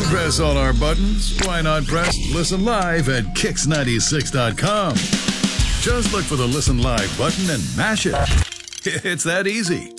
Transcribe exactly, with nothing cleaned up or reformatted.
Press all our buttons. Why not press Listen Live at kicks ninety-six dot com? Just look for the Listen Live button and mash it. It's that easy.